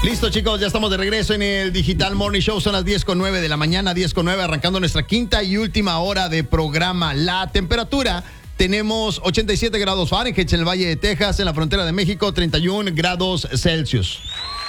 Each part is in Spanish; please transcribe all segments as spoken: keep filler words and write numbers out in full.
Listo, chicos, ya estamos de regreso en el Digital Morning Show. Son las diez con nueve de la mañana, diez con nueve, arrancando nuestra quinta y última hora de programa. La temperatura, tenemos ochenta y siete grados Fahrenheit en el Valle de Texas, en la frontera de México, treinta y un grados Celsius.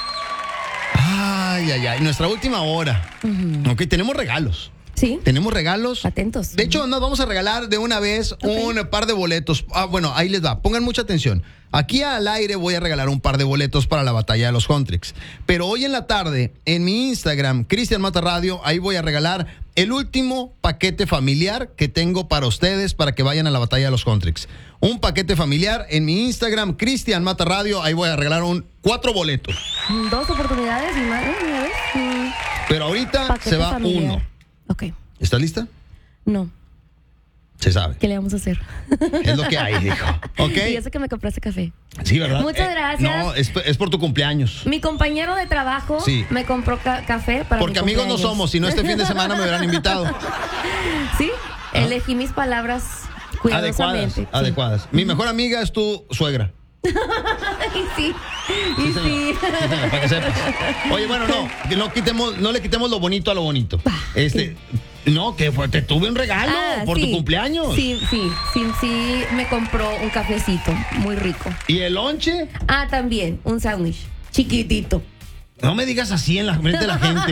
Ay, ay, ay, nuestra última hora. Uh-huh. Ok, tenemos regalos. Sí. Tenemos regalos. Atentos. De hecho, nos vamos a regalar de una vez okay. un par de boletos. Ah, bueno, ahí les va. Pongan mucha atención. Aquí al aire voy a regalar un par de boletos para la batalla de los Huntrix. Pero hoy en la tarde, en mi Instagram, Cristian Mata Radio, ahí voy a regalar el último paquete familiar que tengo para ustedes para que vayan a la batalla de los Huntrix. Un paquete familiar en mi Instagram, Cristian Mata Radio, ahí voy a regalar un cuatro boletos. Dos oportunidades y más. Mm. Pero ahorita paquete se va familiar. Uno. Ok. ¿Estás lista? No. Se sabe. ¿Qué le vamos a hacer? Es lo que hay, dijo. ¿Ok? Y yo sé que me compraste café. Sí, ¿verdad? Muchas eh, gracias. No, es, es por tu cumpleaños. Mi compañero de trabajo sí. me compró ca- café para Porque mi amigos no somos, si no este fin de semana me hubieran invitado. Sí, ¿Ah? elegí mis palabras cuidadosamente. Adecuadas, sí. adecuadas. Mi mejor amiga es tu suegra. y sí, y sí. Sí, señor. Sí, señor, para que sepas. Oye, bueno, no, no, quitemos, no le quitemos lo bonito a lo bonito. Este... Sí. No, que fue, te tuve un regalo ah, por sí. tu cumpleaños. Sí, sí, sí, sí, me compró un cafecito muy rico. ¿Y el lonche? Ah, también, un sándwich chiquitito. No me digas así en la frente de la gente.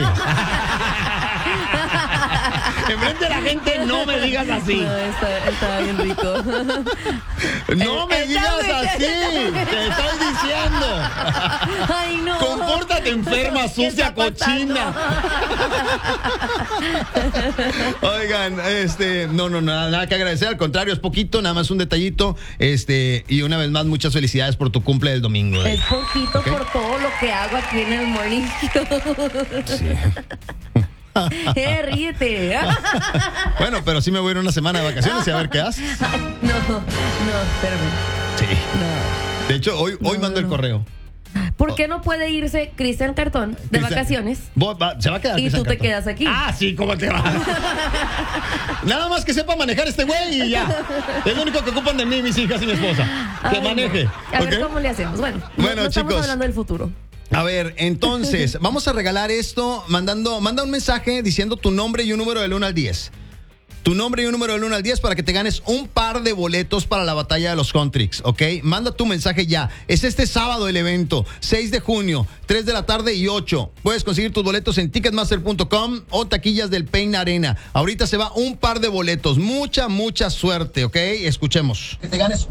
Enfrente de la gente no me digas así. No, está, está bien rico. No me el, digas así. Te estoy diciendo. Ay, no. Compórtate enferma, sucia, cochina. Oigan, este, no, no, nada, nada que agradecer. Al contrario, es poquito, nada más un detallito. Este, y una vez más, muchas felicidades por tu cumple del domingo. Es poquito ¿okay? por todo lo que hago aquí en el Morning Show. Sí. Eh, ríete. Bueno, pero sí me voy a ir una semana de vacaciones y a ver qué haces. No, no, espérame. Sí. No. De hecho, hoy, hoy no, mando no. el correo. ¿Por qué no puede irse Cristian Cartón de Cristian, vacaciones? Va, se va a quedar. Y Cristian tú te Cartón. quedas aquí. Ah, sí, ¿cómo te va? Nada más que sepa manejar este güey y ya. Es lo único que ocupan de mí, mis hijas y mi esposa. Que Ay, maneje. No. A ¿okay? ver cómo le hacemos. Bueno, bueno no, no chicos. estamos hablando del futuro. A ver, entonces, vamos a regalar esto mandando, manda un mensaje diciendo tu nombre y un número del uno al diez. Tu nombre y un número del uno al diez para que te ganes un par de boletos para la batalla de los Huntrix, ¿ok? Manda tu mensaje ya. Es este sábado el evento, seis de junio, tres de la tarde y ocho. Puedes conseguir tus boletos en ticketmaster punto com o taquillas del Pain Arena. Ahorita se va un par de boletos. Mucha, mucha suerte, ¿ok? Escuchemos. Que te ganes